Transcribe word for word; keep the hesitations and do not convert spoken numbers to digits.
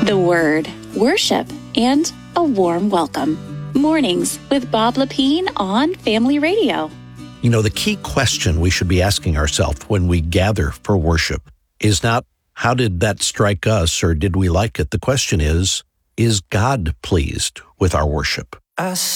the Word, worship, and a warm welcome. Mornings with Bob Lepine on Family Radio. You know, the key question we should be asking ourselves when we gather for worship is not, how did that strike us or did we like it? The question is, is God pleased with our worship? I